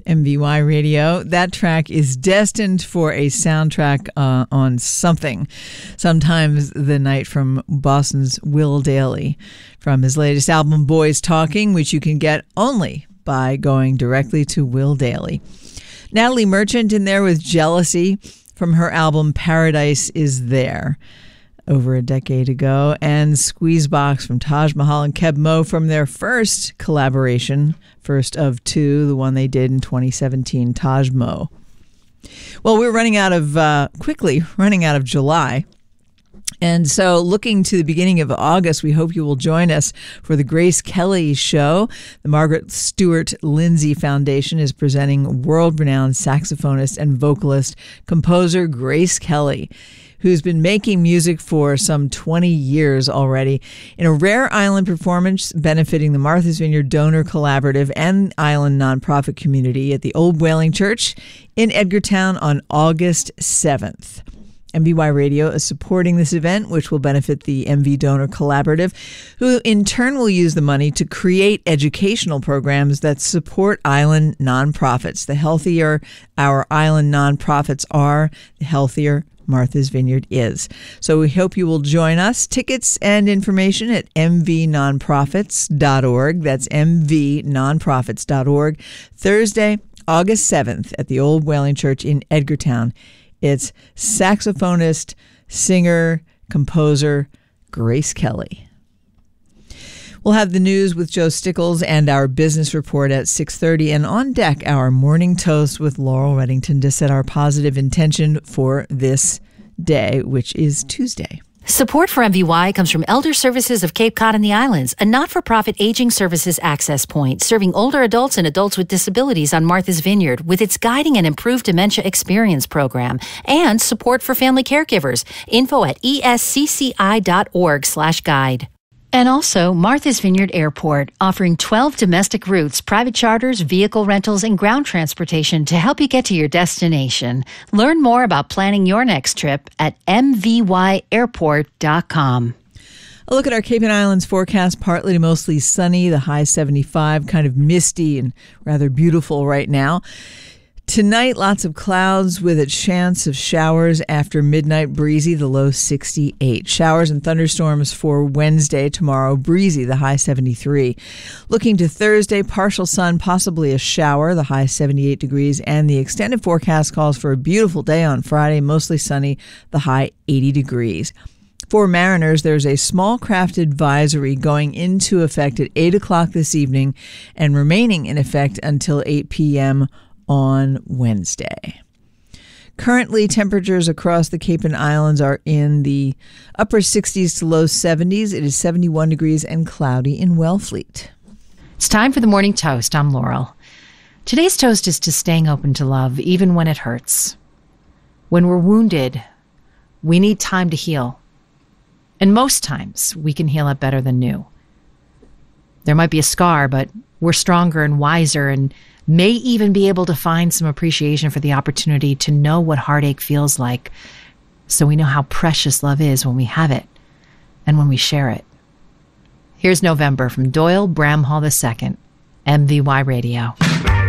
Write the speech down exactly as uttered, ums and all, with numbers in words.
M V Y Radio. That track is destined for a soundtrack uh, on something. Sometimes the Night from Boston's Will Dailey from his latest album, Boys Talking, which you can get only by going directly to Will Dailey. Natalie Merchant in there with Jealousy from her album Paradise Is There, over a decade ago, and Squeezebox from Taj Mahal and Keb Mo from their first collaboration, first of two, the one they did in twenty seventeen, Taj Mo. Well, we're running out of, uh, quickly running out of July. And so looking to the beginning of August, we hope you will join us for the Grace Kelly Show. The Margaret Stewart Lindsay Foundation is presenting world-renowned saxophonist and vocalist, composer Grace Kelly, who's been making music for some twenty years already, in a rare island performance benefiting the Martha's Vineyard Donor Collaborative and island nonprofit community at the Old Whaling Church in Edgartown on August seventh. M V Y Radio is supporting this event, which will benefit the M V Donor Collaborative, who in turn will use the money to create educational programs that support island nonprofits. The healthier our island nonprofits are, the healthier Martha's Vineyard is. So we hope you will join us. Tickets and information at m v nonprofits dot org. That's m v nonprofits dot org. Thursday, August seventh at the Old Whaling Church in Edgartown. It's saxophonist, singer, composer Grace Kelly. We'll have the news with Joe Stickles and our business report at six thirty, and on deck, our morning toast with Laurel Reddington to set our positive intention for this day, which is Tuesday. Support for M V Y comes from Elder Services of Cape Cod and the Islands, a not-for-profit aging services access point serving older adults and adults with disabilities on Martha's Vineyard with its guiding and improved dementia experience program, and support for family caregivers. Info at e s c c i dot org slash guide. And also Martha's Vineyard Airport, offering twelve domestic routes, private charters, vehicle rentals, and ground transportation to help you get to your destination. Learn more about planning your next trip at m v y airport dot com. A look at our Cape and Islands forecast, partly to mostly sunny, the high seventy-five, kind of misty and rather beautiful right now. Tonight, lots of clouds with a chance of showers after midnight, breezy, the low sixty-eight. Showers and thunderstorms for Wednesday, tomorrow, breezy, the high seventy-three. Looking to Thursday, partial sun, possibly a shower, the high seventy-eight degrees, and the extended forecast calls for a beautiful day on Friday, mostly sunny, the high eighty degrees. For mariners, there's a small craft advisory going into effect at eight o'clock this evening and remaining in effect until eight p.m. on Wednesday. Currently, temperatures across the Cape and Islands are in the upper sixties to low seventies. It is seventy-one degrees and cloudy in Wellfleet. It's time for the morning toast. I'm Laurel. Today's toast is to staying open to love, even when it hurts. When we're wounded, we need time to heal. And most times, we can heal it better than new. There might be a scar, but we're stronger and wiser and may even be able to find some appreciation for the opportunity to know what heartache feels like, so we know how precious love is when we have it and when we share it. Here's November from Doyle Bramhall the Second, M V Y Radio.